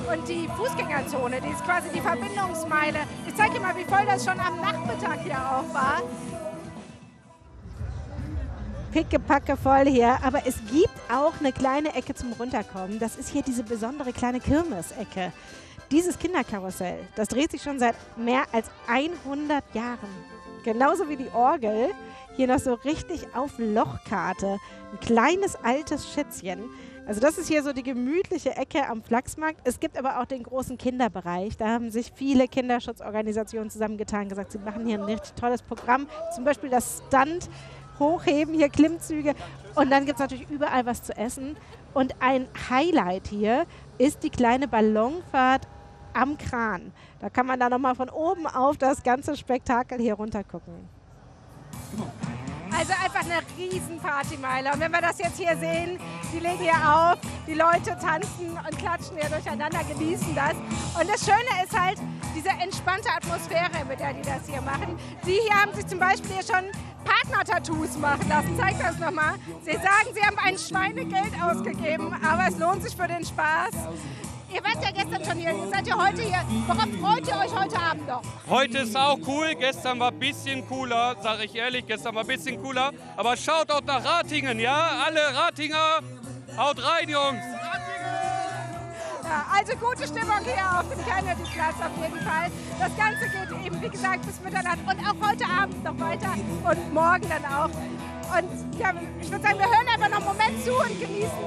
und die Fußgängerzone, die ist quasi die Verbindungsmeile. Ich zeige dir mal, wie voll das schon am Nachmittag hier auch war. Pickepacke voll hier, aber es gibt auch eine kleine Ecke zum Runterkommen. Das ist hier diese besondere kleine Kirmesecke. Dieses Kinderkarussell, das dreht sich schon seit mehr als 100 Jahren. Genauso wie die Orgel, hier noch so richtig auf Lochkarte. Ein kleines altes Schätzchen. Also das ist hier so die gemütliche Ecke am Flachsmarkt. Es gibt aber auch den großen Kinderbereich. Da haben sich viele Kinderschutzorganisationen zusammengetan, gesagt, sie machen hier ein richtig tolles Programm. Zum Beispiel das Stunt, Hochheben, hier Klimmzüge. Und dann gibt es natürlich überall was zu essen. Und ein Highlight hier ist die kleine Ballonfahrt am Kran. Da kann man dann nochmal von oben auf das ganze Spektakel hier runter gucken. Also einfach eine riesen Partymeile. Und wenn wir das jetzt hier sehen, die legen hier auf, die Leute tanzen und klatschen hier durcheinander, genießen das. Und das Schöne ist halt diese entspannte Atmosphäre, mit der die das hier machen. Sie hier haben sich zum Beispiel hier schon Partner-Tattoos machen lassen. Zeig das nochmal. Sie sagen, sie haben ein Schweinegeld ausgegeben, aber es lohnt sich für den Spaß. Ihr wart ja gestern schon hier, ihr seid ja heute hier. Worauf freut ihr euch heute Abend noch? Heute ist auch cool, gestern war ein bisschen cooler, sage ich ehrlich, gestern war ein bisschen cooler. Aber schaut auch nach Ratingen, ja? Alle Ratinger, haut rein, Jungs! Ja, also gute Stimmung hier auf dem Kennedyplatz auf jeden Fall. Das Ganze geht eben, wie gesagt, bis Mitternacht und auch heute Abend noch weiter und morgen dann auch. Und ja, ich würde sagen, wir hören einfach noch einen Moment zu und genießen